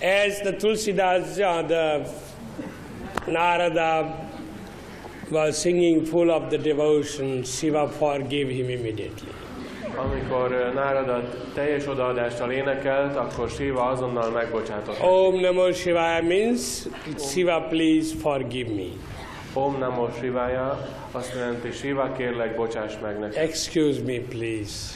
As the Tulsidas, the Narada was singing full of the devotion, Shiva forgave him immediately. Amikor Narada teljes odaadással énekelt, akkor Shiva azonnal megbocsátott. Om Namo Shivaya means, Shiva please forgive me. Om Namo Shivaya azt jelenti, Shiva kérlek bocsáss meg nekem. Excuse me please.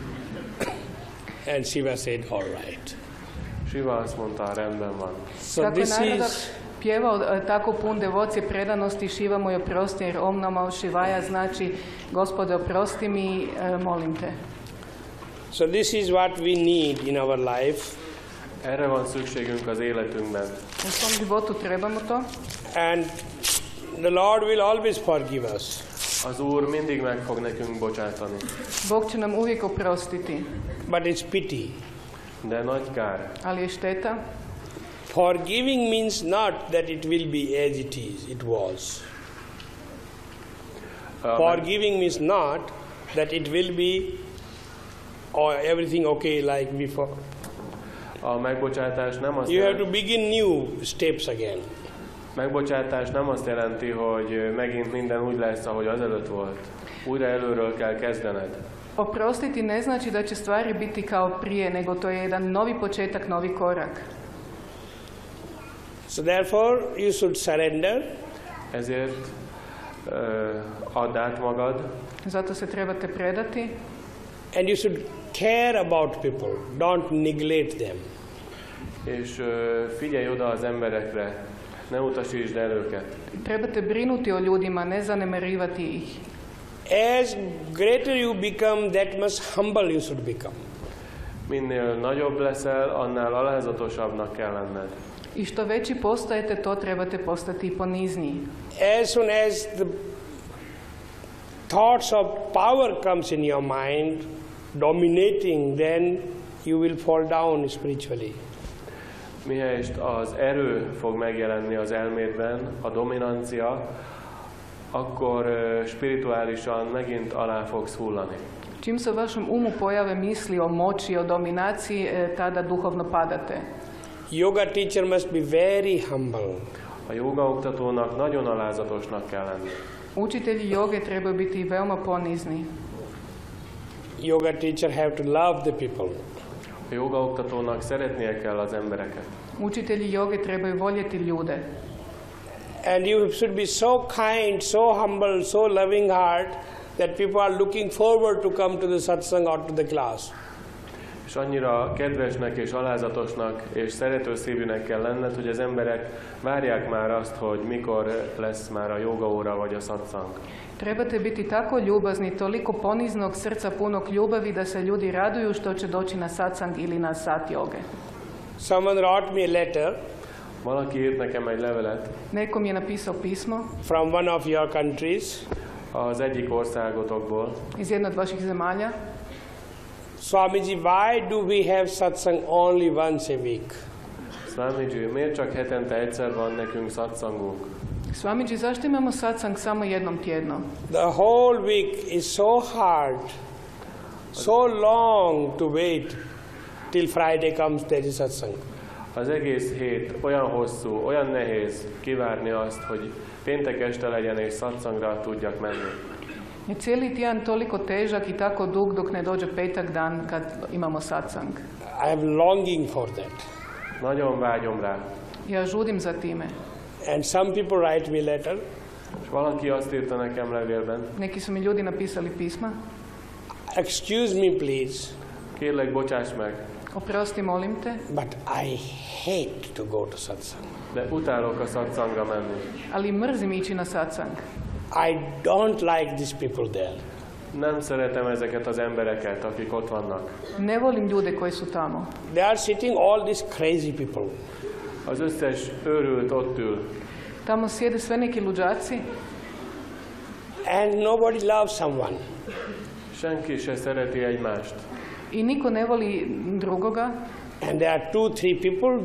And Shiva said, all right. Shiva azt mondta, rendben van. So this is pjevao tako pun devocije, predanosti, Shiva mu je oprosti, jer Om Namo Shivaya znači Gospode oprosti mi, molim te. So this is what we need in our life. Erre van szükségünk az életünkben. U svom životu trebamo to. And the Lord will always forgive us. Az Úr mindig meg fog nekünk bocsátani. Bog će nam uvijek oprostiti. But it's pity. De nagy kár. Ali je šteta. Forgiving means not that it will be as it was. Forgiving means not that it will be or everything okay like before. A megbocsátás nem azt You have jelenti, to begin new steps again. megbocsátás nem azt jelenti, hogy megint minden úgy lesz, ahogy azelőtt volt. Újra előről kell kezdened. Oprostiti ne znači da će stvari biti kao prije, nego to je jedan novi početak, novi korak. So therefore you should surrender. Ezért add át magad, Zato se trebate predati And you should care about people. Don't neglect them. és figyelj oda az emberekre, ne utasítsd el őket. Trebate brinuti o ljudima, ne zanemarivati ih. As greater you become, that much humble you should become. Minél nagyobb leszel, annál alázatosabbnak kell lenned. I što veći postajete, to trebate postati i ponizniji. As soon as the thoughts of power comes in your mind, dominating, then you will fall down spiritually. Mihelyest az erő fog megjelenni az elmédben, a dominancia, akkor spirituálisan megint alá fogsz hullani. Čim se u vašem umu pojave misli o moći, o dominaciji, tada duhovno padate. Yoga teacher must be very humble. A jogaoktatónak nagyon alázatosnak kell lenni. Učitelji joge trebaju biti veoma ponizni. Yoga teacher have to love the people. A jogaoktatónak szeretnie kell az embereket. Učitelji joge trebaju voljeti ljude. And you should be so kind, so humble, so loving heart that people are looking forward to come to the satsang or to the class. És annyira kedvesnek és alázatosnak és szerető szívűnek kell lenned, hogy az emberek várják már azt, hogy mikor lesz már a jogaóra vagy a satsang. Trebate biti tako ljubazni, toliko poniznog srca, punog ljubavi da se ljudi raduju što će doći na satsang ili na sat joge. Someone wrote me a letter Valaki írt nekem egy levelet Nekom je napisao pismo from one of your countries. az egyik országotokból. iz jedne od vaših zemalja. Swamiji, why do we have satsang only once a week? Swamiji, miért csak hetente egyszer van nekünk satsangunk? Swamiji, zašto imamo satsang samo jednom tjedno? The whole week is so hard, so long to wait till Friday comes there is satsang. Az egész hét olyan hosszú, olyan nehéz kivárni azt, hogy péntek este legyen és satsangra tudjak menni. Je cijeli tjedan toliko težak i tako dug dok ne dođe petak dan kad imamo satsang. I am longing for that. Nagyon vágyom rá. Ja žudim za time. And some people write me letter. És valaki azt írta nekem levélben, Neki su mi ljudi napisali pisma. Excuse me please, kérlek bocsáss meg, Oprosti, molim te, but I hate to go to satsang. de utálok a satsangra menni. ali mrzim ići na satsang. I don't like these people there. Nem szeretem ezeket az embereket, akik ott vannak. Ne volim ljude koji su tamo. They are sitting all these crazy people. Az összes őrült ott ül, Tamo sjede sve neki luđaci And nobody loves someone. senki se szereti egymást. i niko ne voli drugoga. And there are 2-3 people,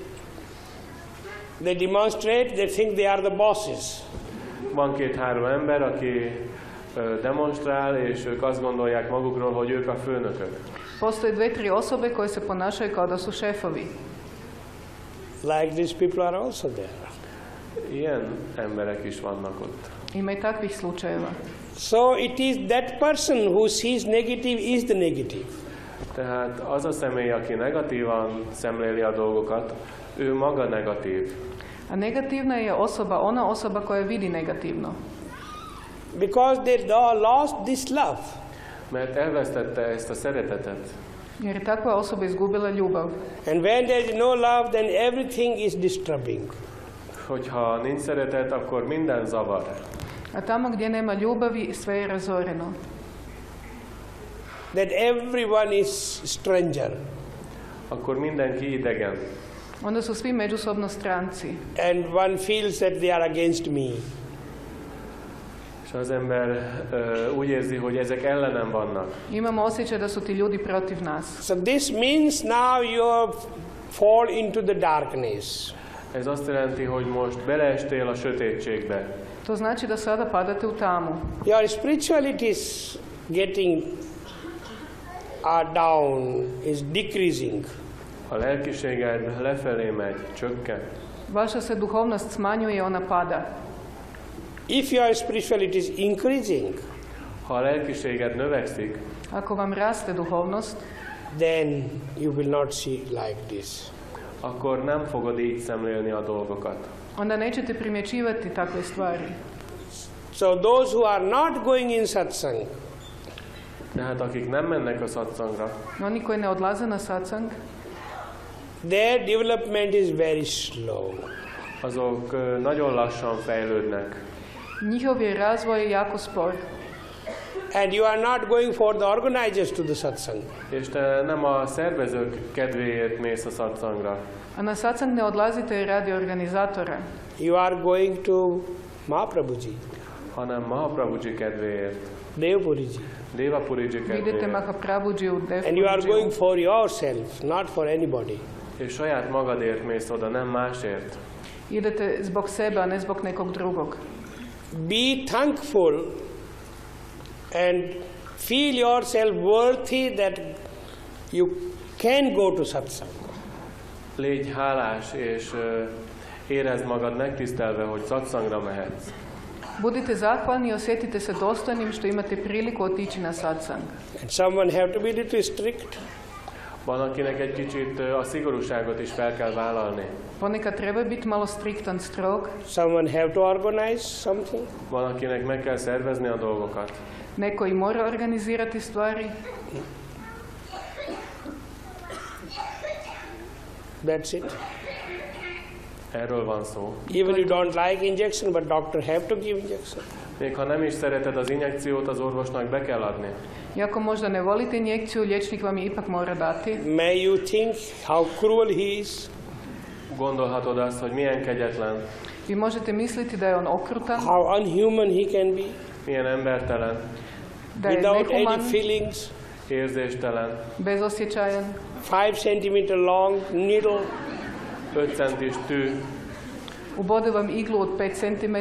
they demonstrate, they think they are the bosses. Van 2-3 ember, aki demonstrál, és ők azt gondolják magukról, hogy ők a főnökök. Postoje 2-3 osobe koje se ponašaju kao da su šefovi. Like these people are also there. Ilyen emberek is vannak ott. Ima i takvih slučajeva. So it is that person who sees negative is the negative. Tehát az a személy, aki negatívan szemléli a dolgokat, ő maga negatív. A negativna je osoba, ona osoba koja vidi negativno. Because they lost this love. Mert elvesztette ezt a szeretetet. Jer je takva osoba izgubila ljubav. And when there is no love, then everything is disturbing. Hogyha nincs szeretet, akkor minden zavar. A tamo gdje nema ljubavi, sve je razoreno. That everyone is stranger. Akkor mindenki idegen. Onda su svi međusobno stranci. And one feels that they are against me. És az ember úgy érzi, hogy ezek ellenem vannak. Imamo osjećaj da su ti ljudi protiv nas. So this means now you fall into the darkness. Ez azt jelenti, hogy most beleestél a sötétségbe. To znači da sada padate u tamu. Your spirituality is getting down, is decreasing. A lelkiséged lefelé megy, csökken. Vaša se duhovnost smanjuje, ona pada. If your spirituality is increasing, Ha a lelkiséged növekszik, Ako vam raste duhovnost, then you will not see like this. akkor nem fogod így szemlélni a dolgokat. onda nećete primjećivati takve stvari. So those who are not going in satsang, Tehát akik nem mennek a satsangra, Oni koji ne odlaze na satsang, their development is very slow. azok nagyon lassan fejlődnek. njihov je razvoj jako spor. And you are not going for the organizers to the satsang. És te nem a szervezők kedvéért mész a satsangra, A na satsang ne odlazite radi organizatora, You are going to Mahaprabhuji, hanem Mahaprabhuji kedvéért, Devpuriji. Devapuriji idete kedvéért, Mahaprabhuji u And you are going Devpuriji for yourself, not for anybody. és saját magadért mész oda, nem másért. idete zbog sebe, a ne zbog nekog drugog. Be thankful and feel yourself worthy that you can go to satsang. Légy hálás, és érezd magad megtisztelve, hogy satsangra mehetsz. Budite zahvalni i osjetite se dostojnim što imate priliku otići na satsang. And someone have to be little strict. Van, akinek egy kicsit a szigorúságot is fel kell vállalni. Ponekad treba biti malo striktan, strog. Someone have to organize something. Van, akinek meg kell szervezni a dolgokat. Neko i mora organizirati stvari. That's it. Erről van szó. Even you don't like injection, but doctor have to give injection. Még ha nem is szereted az injekciót, az orvosnak be kell adni. Iako možda ne volite injekciju, liječnik vam je ipak mora dati. May you think how cruel he is, Gondolhatod azt, hogy milyen kegyetlen, Vi možete misliti da je on okrutan, how unhuman he can be, milyen embertelen, da je without any nehuman, feelings, érzéstelen, bezosjećajan, 5 centimeter long needle, 5 centis tű, ubode vam iglu od 5 cm,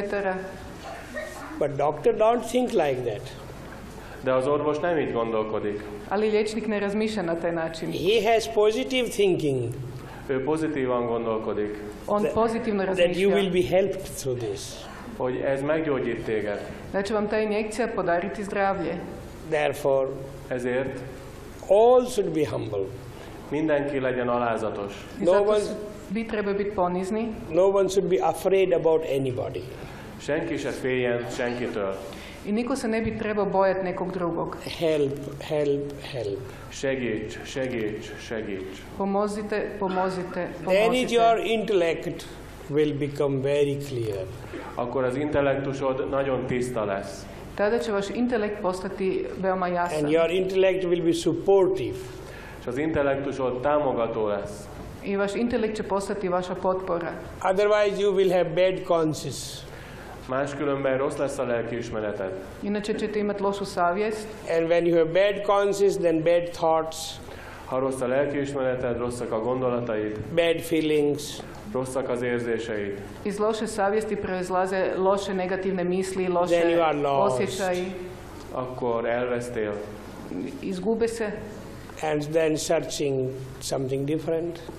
but doctor don't think like that. de az orvos nem így gondolkodik. ali liječnik ne razmišlja na taj način. He has positive thinking Ő pozitívan gondolkodik, On pozitivno that you razmišlja will be helped through this. hogy ez meggyógyít téged. da će vam ta injekcija podariti zdravlje. Therefore, Ezért all should be humble. mindenki legyen alázatos. I No zato one- vi trebaju biti ponizni. No one should be afraid about anybody. Senki se féljen senkitől. I niko se ne bi trebao bojati nekog drugog. Help, help, help. Segíts, segíts, segíts. Pomozite, pomozite, Then is your pomozite. intellect will become very clear. Akkor az intellektusod nagyon tiszta lesz. Tada će vaš intelekt postati veoma jasan. And your intellect will be supportive. És az intellektusod támogató lesz. I vaš intelekt će postati vaša potpora. Otherwise you will have bad conscience. Máskülönben rossz lesz a lelkiismereted. Inače ćete imati lošu savjest. And when you have bad conscience, then bad thoughts, Ha rossz a lelkiismereted, rosszak a gondolataid, bad feelings, rosszak az érzéseid, Iz loše savjesti proizlaze loše negativne misli, Then loše you are lost. osjećaji. akkor elvesztél. Izgube se. and then searching something different.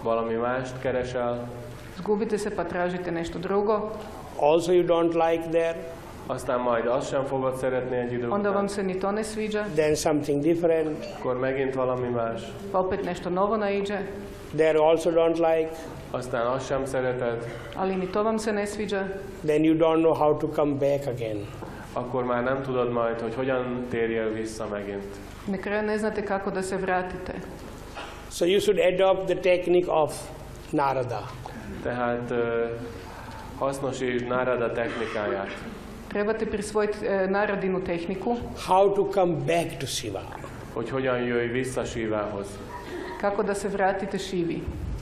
valami mást keresel, Zgubite se pa tražite nešto drugo, also you don't like there, aztán majd azt sem fogod szeretni egy idő onda vam után, se ni to ne sviđa, then something different, akkor megint valami más, pa opet nešto novo naiđe, there also don't like, aztán azt sem szereted, ali ni to vam se ne sviđa, then you don't know how to come back again. akkor már nem tudod majd, hogy hogyan térjél vissza megint. na kraju ne znate kako da se vratite. So you should adopt the technique of Narada. Tehát hasznosítsd Narada technikáját, Trebate prisvojiti Naradinu tehniku, How to come back to Shiva. hogy hogyan jöjj vissza Shivához. kako da se vratite Šivi.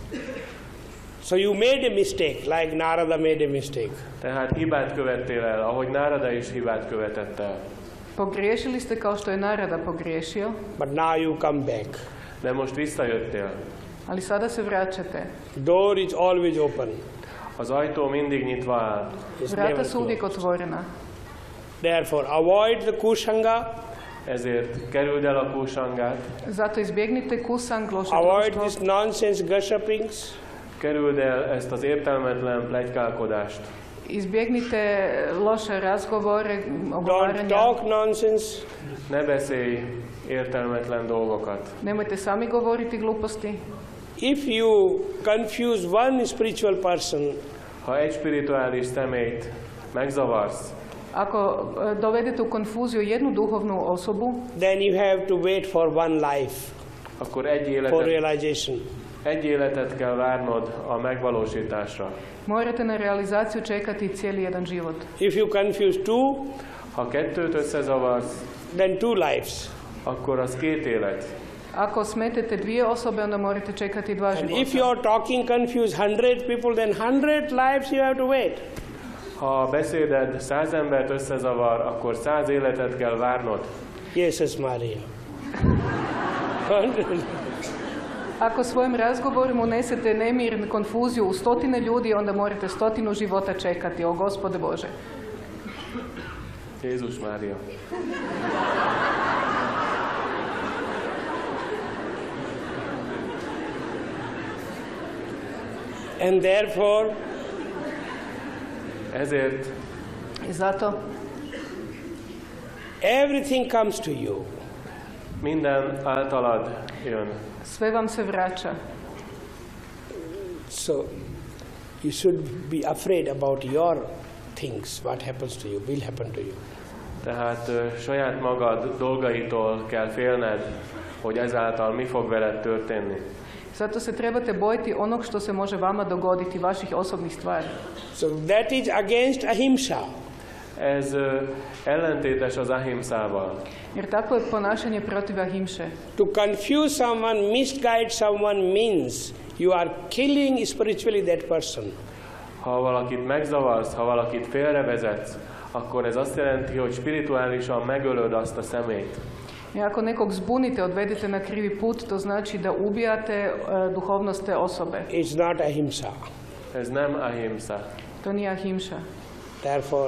So you made a mistake, like Narada made a mistake. Tehát hibát követtél el, ahogy Narada is hibát követett el. Pogriješili ste kao što je Narada pogriješio, But now you come back. De most visszajöttél. ali sada se vraćate. Door is always open. Az ajtó mindig nyitva áll. It's Vrata never su uvijek closed. otvorena. Therefore, avoid the kushanga, Ezért kerüld el a kúsangát, Zato izbjegnite kusang, loše avoid društvo, these nonsense gossipings, kerüld el ezt az értelmetlen pletykálkodást. izbjegnite loše razgovore, don't ogovaranja. talk nonsense, Ne beszélj értelmetlen dolgokat. Nemojte sami govoriti gluposti. if you confuse one spiritual person, Ha egy spirituális személyt megzavarsz, Ako dovedete u konfuziju jednu duhovnu osobu, then you have to wait for one life akkor egy for életet, realization. egy életet kell várnod a megvalósításra. morate na realizaciju čekati cijeli jedan život. If you confuse two, Ha kettőt összezavarsz, then two lives. akkor az két élet. Ako smetete dvije osobe, onda morate čekati dva And if života. you are talking confuse 100 people, then 100 lives you have to wait. Ha a beszéded 100 embert összezavar, akkor 100 életet kell várnod. Yes, Maria. 100. Ako svojim razgovorom unesete nemir, konfuziju u stotine ljudi, onda morate 100 života čekati. O Gospode Bože. Jézus Mária. And therefore, Ezért I zato everything comes to you. minden általad jön. sve vam se vraća. So you should be afraid about your things, what happens to you, will happen to you. Tehát saját magad dolgaitól kell félned, hogy ezáltal mi fog veled történni. Zato se trebate bojiti onog što se može vama dogoditi, vaših osobnih stvari. So that is against ahimsa. Ez ellentétes az ahimszával. Jer takvo je ponašanje protiv ahimše. To confuse someone, misguide someone means you are killing spiritually that person. Ha valakit megzavarsz, ha valakit félrevezetsz, akkor ez azt jelenti, hogy spirituálisan megölöd azt a személyt. I ako nekog zbunite, odvedete na krivi put, to znači da ubijate duhovnost te osobe. It's not ahimsa. Ez nem ahimsa. To nije ahimša. Therefore,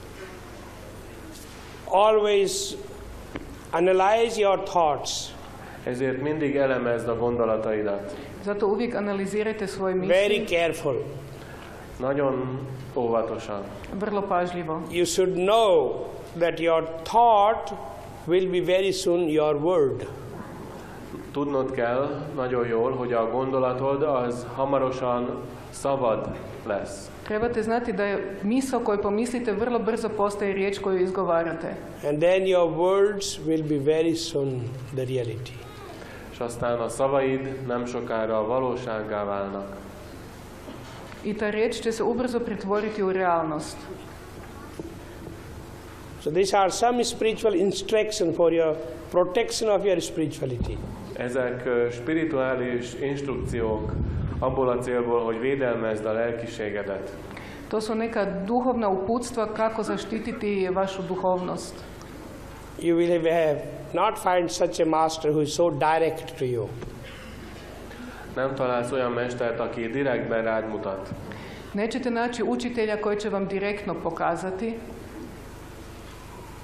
always analyze your thoughts Ezért mindig elemezd a gondolataidat. Zato uvijek analizirajte svoje very misli, careful. Nagyon óvatosan. vrlo pažljivo. You should know that your thought will be very soon your word. Tudnod kell nagyon jól, hogy a gondolatod az hamarosan szavad lesz. Trebate znati da je misao koju pomislite vrlo brzo postaje riječ koju izgovarate. And then your words will be very soon the reality. És aztán a szavaid nem sokára valósággá válnak. I ta riječ će se ubrzo pretvoriti u realnost. So these are some spiritual instructions for your protection of your spirituality. Ezek spirituális instrukciók abból a célból, hogy védelmezd a lelkiségedet. To su neka duhovna uputstva kako zaštititi vašu duhovnost. You will have not find such a master who is so direct to you. Nem találsz olyan mestert, aki direktben rád mutat. Nećete naći učitelja koji će vam direktno pokazati,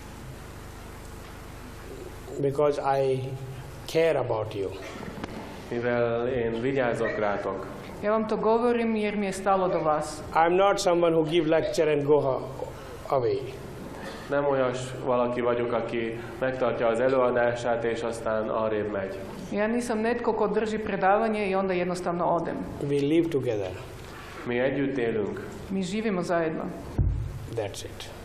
Because I care about you. mivel én vigyázok rátok. Ja vam to govorim jer mi je stalo do vas. I'm not someone who give lecture and go away. Nem olyas valaki vagyok, aki megtartja az előadását, és aztán arrébb megy. Ja nisam netko ko drži predavanje i onda jednostavno odem. We live together. Mi együtt élünk. Mi živimo zajedno. That's it.